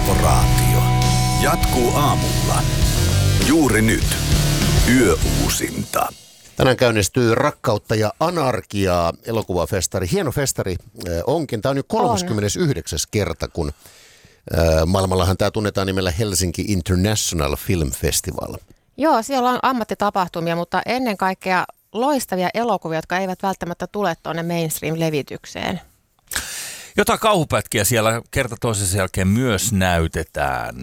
Korporaatio. Jatkuu aamulla. Juuri nyt. Yöuusinta. Tänään käynnistyy Rakkautta ja anarkiaa elokuvafestari. Hieno festari onkin. Tämä on nyt 39. kerta, kun maailmallahan tämä tunnetaan nimellä Helsinki International Film Festival. Joo, siellä on ammattitapahtumia, mutta ennen kaikkea loistavia elokuvia, jotka eivät välttämättä tule tuonne mainstream-levitykseen. Jotain kauhupätkiä siellä kerta toisensa jälkeen myös näytetään.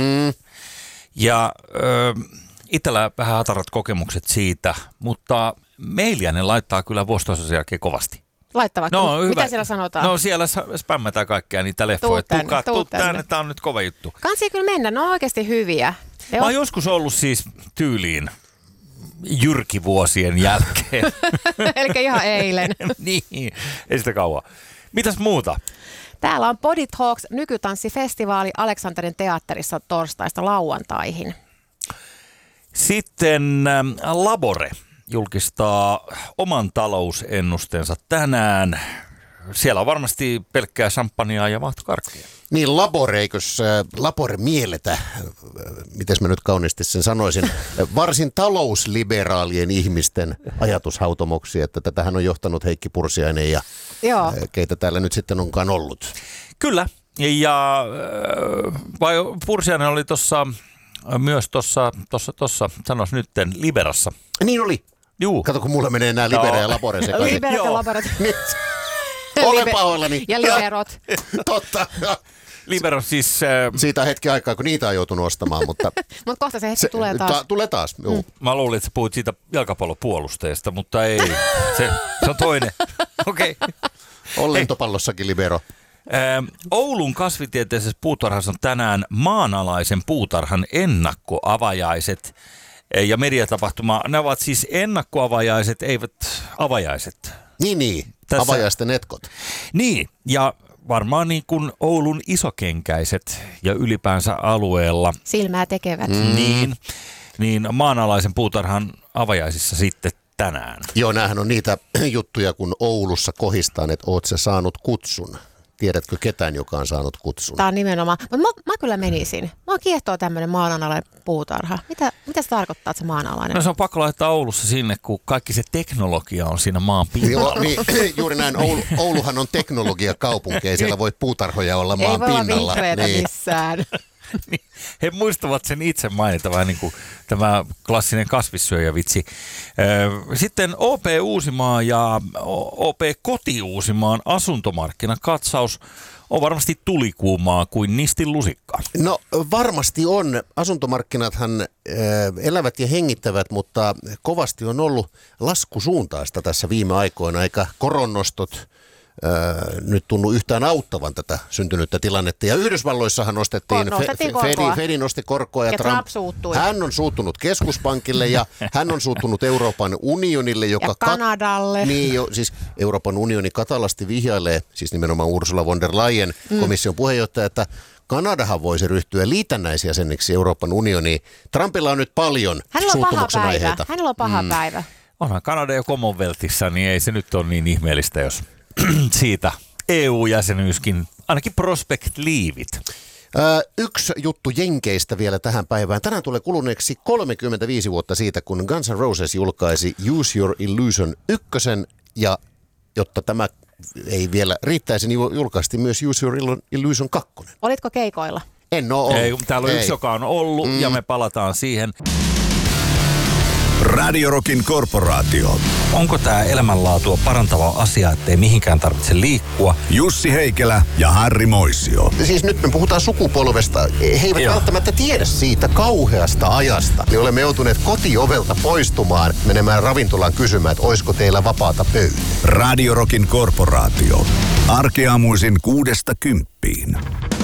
Ja itsellä vähän hatarat kokemukset siitä, mutta Meiliäinen laittaa kyllä vuosi toisensa jälkeen kovasti. Laittavatko? No, mitä siellä sanotaan? No siellä spämmätään kaikkea niitä leffoja. Tuu tänne, tämä on nyt kova juttu. Kansi kyllä mennä, ne on oikeasti hyviä. Mä oon joskus ollut siis tyyliin jyrkivuosien jälkeen. Eli ihan eilen. Niin, ei sitä kauan. Mitäs muuta? Täällä on Body Talks nykytanssifestivaali Aleksanterin teatterissa torstaista lauantaihin. Sitten Labore julkistaa oman talousennusteensa tänään. Siellä on varmasti pelkkää champagnea ja vaahtokarkkia. Niin, Labore mielletä, miten mä nyt kauniisti sen sanoisin, varsin talousliberaalien ihmisten ajatushautomoksi, että tätähän on johtanut Heikki Pursiainen ja keitä täällä nyt sitten onkaan ollut. Kyllä, ja vai Pursiainen oli myös tuossa, sanois nytten, Liberassa. Niin oli. Juu. Kato, kun mulla menee nämä Libera ja Labore sekaisin. Liberat ja Laboret. Olen pahoillani. Ja liberot. Totta. Libero siis... Siitä on hetki aikaa, kun niitä on joutunut ostamaan, mutta... Mutta kohta se hetki tulee taas. Tulee taas, juu. Mä luulin, että sä puhuit siitä jalkapallopuolusteesta, mutta ei. Se on toinen. Okei. On lentopallossakin Libero. Oulun kasvitieteellisessä puutarhassa on tänään maanalaisen puutarhan ennakkoavajaiset ja mediatapahtuma. Ne ovat siis ennakkoavajaiset, eivät avajaiset. Niin. Avajaisten etkot. Niin, ja varmaan niin kuin Oulun isokenkäiset ja ylipäänsä alueella. Silmää tekevät. Niin maanalaisen puutarhan avajaisissa sitten tänään. Joo, näähän on niitä juttuja, kun Oulussa kohistaan, että oot sä saanut kutsun. Tiedätkö ketään, joka on saanut kutsun? Tämä on nimenomaan. Mutta mä kyllä menisin. Mä kiehtoo tämmöinen maanalainen puutarha. Mitä se tarkoittaa, että se maanalainen? No se on pakko laittaa Oulussa sinne, kun kaikki se teknologia on siinä maan pinnalla. Joo, niin, juuri näin. Ouluhan on teknologiakaupunki, ei siellä voi puutarhoja olla maan pinnalla. Ei voi olla vihreätä missään. Niin, he muistavat sen itse mainita, vähän niin kuin tämä klassinen kasvissyöjävitsi. Sitten OP Uusimaa ja OP Koti Uusimaan asuntomarkkinakatsaus on varmasti tulikuumaa kuin nistin lusikka. No varmasti on. Asuntomarkkinathan elävät ja hengittävät, mutta kovasti on ollut laskusuuntaista tässä viime aikoina, eikä koronnostot nyt tunnu yhtään auttavan tätä syntynyttä tilannetta. Ja Yhdysvalloissahan nostettiin, Fed nosti korkoa ja Trump suuttui. Hän on suuttunut keskuspankille ja hän on suuttunut Euroopan unionille, joka ja Kanadalle. Siis Euroopan unioni katalasti vihjailee, siis nimenomaan Ursula von der Leyen, komission puheenjohtaja, että Kanadahan voisi ryhtyä liitännäisjäseneksi Euroopan unioniin. Trumpilla on nyt paljon suuttumuksen aiheita. Hänellä on paha päivä. Onhan Kanada jo Commonwealthissa, niin ei se nyt ole niin ihmeellistä, jos siitä EU-jäsenyyskin, ainakin prospect leavit. Yksi juttu Jenkeistä vielä tähän päivään. Tänään tulee kuluneeksi 35 vuotta siitä, kun Guns N' Roses julkaisi Use Your Illusion 1, ja jotta tämä ei vielä riittäisi, niin julkaistiin myös Use Your Illusion 2. Olitko keikoilla? En ole ollut. Ei, täällä on yksi, joka on ollut, ja me palataan siihen. Radio Rockin Korporaatio. Onko tämä elämänlaatua parantava asia, ettei mihinkään tarvitse liikkua? Jussi Heikelä ja Harri Moisio. Siis nyt me puhutaan sukupolvesta. He eivät välttämättä tiedä siitä kauheasta ajasta. Me olemme joutuneet kotiovelta poistumaan, menemään ravintolaan kysymään, että olisiko teillä vapaata pöytä. Radio Rockin Korporaatio. Arkeaamuisin 6–10.